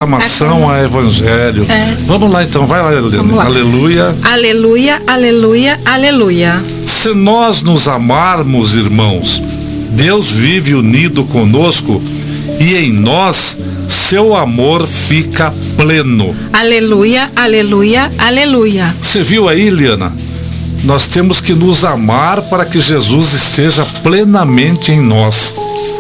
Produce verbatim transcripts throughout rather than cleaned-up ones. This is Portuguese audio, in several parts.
aclamação a evangelho. É. Vamos lá então, vai lá, Helena. Lá. Aleluia. Aleluia, aleluia, aleluia. Se nós nos amarmos, irmãos, Deus vive unido conosco e em nós seu amor fica pleno. Aleluia, aleluia, aleluia. Você viu aí, Liana? Nós temos que nos amar para que Jesus esteja plenamente em nós.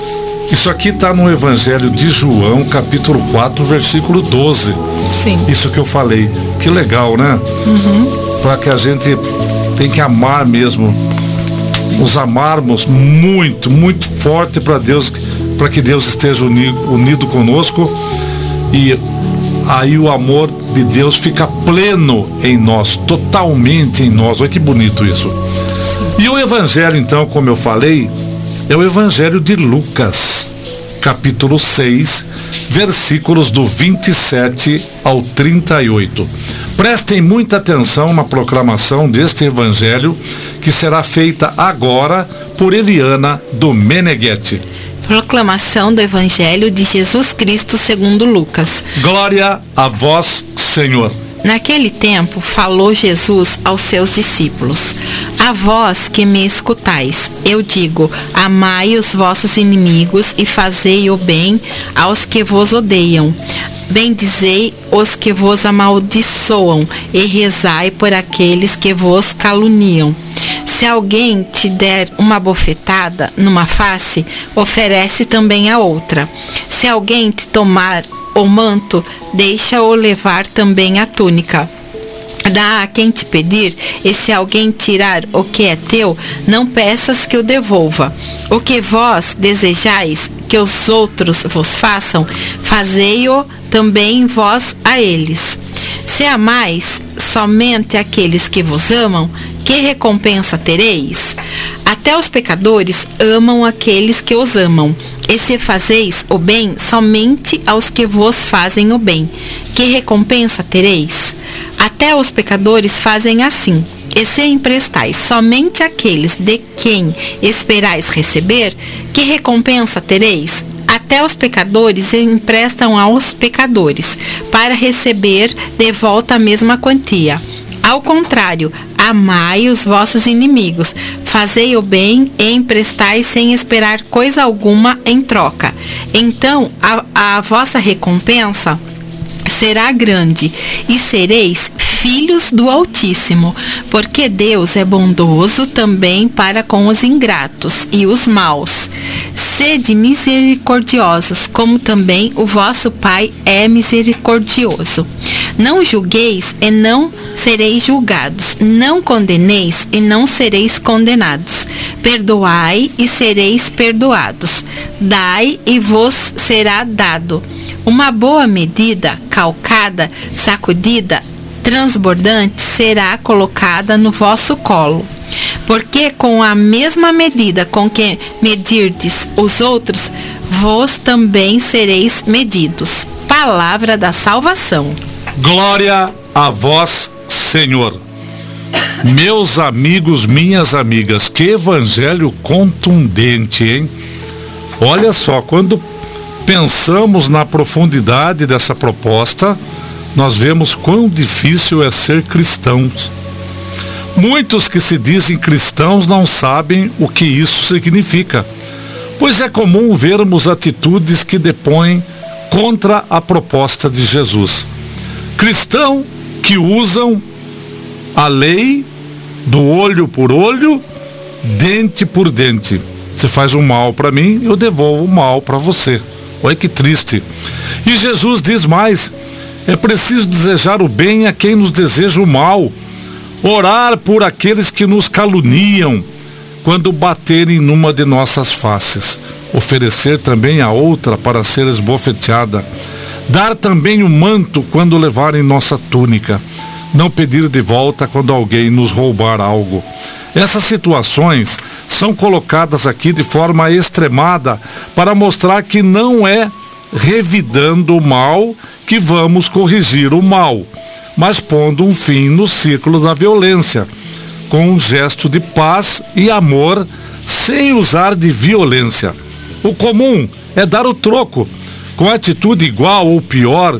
Isso aqui está no Evangelho de João, capítulo quatro, versículo doze. Sim. Isso que eu falei. Que legal, né? Uhum. Para que a gente tem que amar mesmo. Nos amarmos muito, muito forte para Deus, para que Deus esteja unido, unido conosco. E aí o amor de Deus fica pleno em nós, totalmente em nós. Olha que bonito isso. Sim. E o Evangelho, então, como eu falei, é o Evangelho de Lucas, capítulo seis, versículos do vinte e sete ao trinta e oito. Prestem muita atenção na proclamação deste Evangelho, que será feita agora por Eliana do Meneghetti. Proclamação do Evangelho de Jesus Cristo segundo Lucas. Glória a vós, Senhor. Naquele tempo falou Jesus aos seus discípulos: A vós que me escutais, eu digo, amai os vossos inimigos e fazei o bem aos que vos odeiam. Bendizei os que vos amaldiçoam e rezai por aqueles que vos caluniam. Se alguém te der uma bofetada numa face, oferece também a outra. Se alguém te tomar o manto, deixa-o levar também a túnica. Dá a quem te pedir, e se alguém tirar o que é teu, não peças que o devolva. O que vós desejais que os outros vos façam, fazei-o também vós a eles. Se amais somente aqueles que vos amam, que recompensa tereis? Até os pecadores amam aqueles que os amam. E se fazeis o bem somente aos que vos fazem o bem, que recompensa tereis? Até os pecadores fazem assim. E se emprestais somente àqueles de quem esperais receber, que recompensa tereis? Até os pecadores emprestam aos pecadores, para receber de volta a mesma quantia. Ao contrário, amai os vossos inimigos, fazei o bem e emprestai sem esperar coisa alguma em troca. Então a, a vossa recompensa será grande, e sereis filhos do Altíssimo, porque Deus é bondoso também para com os ingratos e os maus. Sede misericordiosos, como também o vosso Pai é misericordioso. Não julgueis e não sereis julgados. Não condeneis e não sereis condenados. Perdoai e sereis perdoados. Dai e vos será dado. Uma boa medida, calcada, sacudida, transbordante, será colocada no vosso colo. Porque com a mesma medida com que medirdes os outros, vós também sereis medidos. Palavra da salvação. Glória a vós, Senhor. Meus amigos, minhas amigas, que evangelho contundente, hein? Olha só, quando pensamos na profundidade dessa proposta, nós vemos quão difícil é ser cristãos. Muitos que se dizem cristãos não sabem o que isso significa, pois é comum vermos atitudes que depõem contra a proposta de Jesus. Cristão que usam a lei do olho por olho, dente por dente. Você faz um mal para mim, eu devolvo o mal para você. Olha que triste. E Jesus diz mais: é preciso desejar o bem a quem nos deseja o mal, orar por aqueles que nos caluniam quando baterem numa de nossas faces, oferecer também a outra para ser esbofeteada, dar também o manto quando levarem nossa túnica, não pedir de volta quando alguém nos roubar algo. Essas situações são colocadas aqui de forma extremada para mostrar que não é revidando o mal que vamos corrigir o mal, mas pondo um fim no ciclo da violência, com um gesto de paz e amor, sem usar de violência. O comum é dar o troco, com atitude igual ou pior,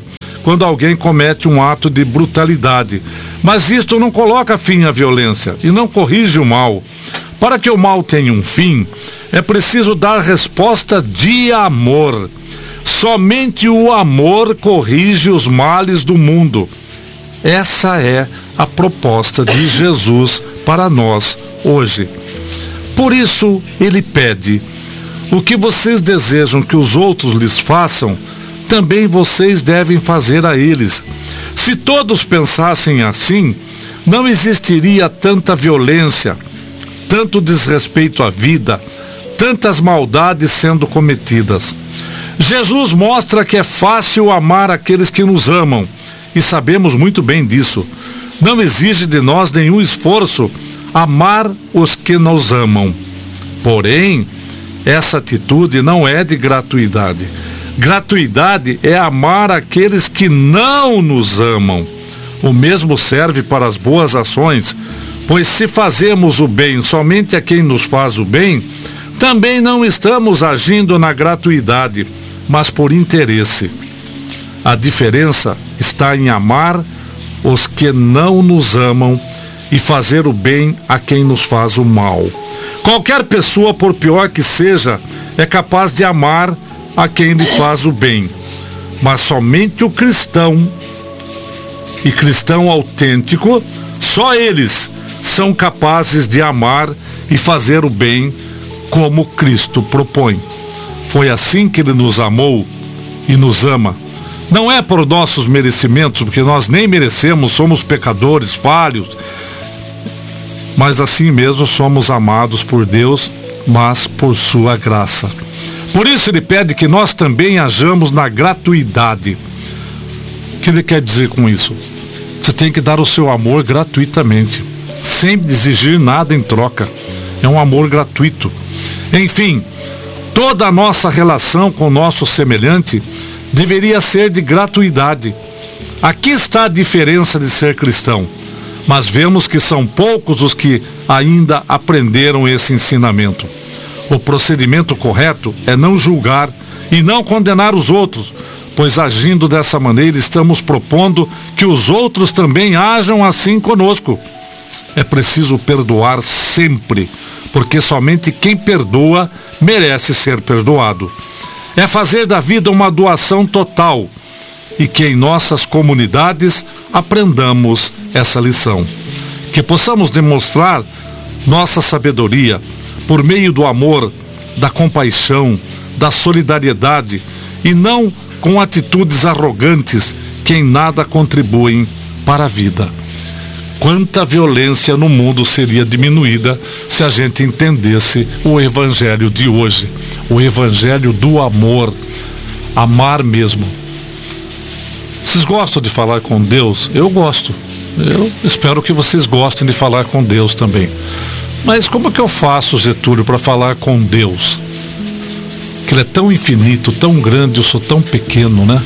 quando alguém comete um ato de brutalidade. Mas isto não coloca fim à violência e não corrige o mal. Para que o mal tenha um fim, é preciso dar resposta de amor. Somente o amor corrige os males do mundo. Essa é a proposta de Jesus para nós hoje. Por isso, ele pede: o que vocês desejam que os outros lhes façam, também vocês devem fazer a eles. Se todos pensassem assim, não existiria tanta violência, tanto desrespeito à vida, tantas maldades sendo cometidas. Jesus mostra que é fácil amar aqueles que nos amam, e sabemos muito bem disso. Não exige de nós nenhum esforço amar os que nos amam. Porém, essa atitude não é de gratuidade. Gratuidade é amar aqueles que não nos amam. O mesmo serve para as boas ações, pois se fazemos o bem somente a quem nos faz o bem, também não estamos agindo na gratuidade, mas por interesse. A diferença está em amar os que não nos amam e fazer o bem a quem nos faz o mal. Qualquer pessoa, por pior que seja, é capaz de amar a quem lhe faz o bem, mas somente o cristão e cristão autêntico, só eles são capazes de amar e fazer o bem como Cristo propõe. Foi assim que ele nos amou e nos ama. Não é por nossos merecimentos, porque nós nem merecemos, somos pecadores, falhos, mas assim mesmo somos amados por Deus, mas por sua graça. Por isso ele pede que nós também hajamos na gratuidade. O que ele quer dizer com isso? Você tem que dar o seu amor gratuitamente, sem exigir nada em troca. É um amor gratuito. Enfim, toda a nossa relação com o nosso semelhante deveria ser de gratuidade. Aqui está a diferença de ser cristão. Mas vemos que são poucos os que ainda aprenderam esse ensinamento. O procedimento correto é não julgar e não condenar os outros, pois agindo dessa maneira estamos propondo que os outros também ajam assim conosco. É preciso perdoar sempre, porque somente quem perdoa merece ser perdoado. É fazer da vida uma doação total, e que em nossas comunidades aprendamos essa lição. Que possamos demonstrar nossa sabedoria por meio do amor, da compaixão, da solidariedade, e não com atitudes arrogantes que em nada contribuem para a vida. Quanta violência no mundo seria diminuída se a gente entendesse o evangelho de hoje, o evangelho do amor, amar mesmo. Vocês gostam de falar com Deus? Eu gosto. Eu espero que vocês gostem de falar com Deus também. Mas como é que eu faço, Getúlio, para falar com Deus? Que Ele é tão infinito, tão grande, eu sou tão pequeno, né?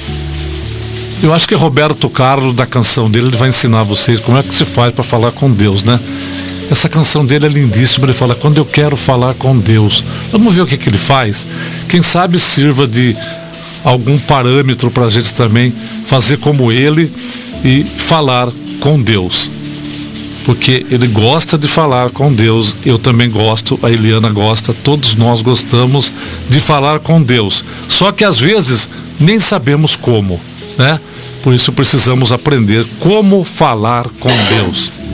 Eu acho que Roberto Carlos, da canção dele, ele vai ensinar vocês como é que se faz para falar com Deus, né? Essa canção dele é lindíssima, ele fala: quando eu quero falar com Deus. Vamos ver o que, que ele faz? Quem sabe sirva de algum parâmetro para a gente também fazer como ele e falar com Deus. Porque ele gosta de falar com Deus, eu também gosto, a Eliana gosta, todos nós gostamos de falar com Deus. Só que às vezes nem sabemos como, né? Por isso precisamos aprender como falar com Deus.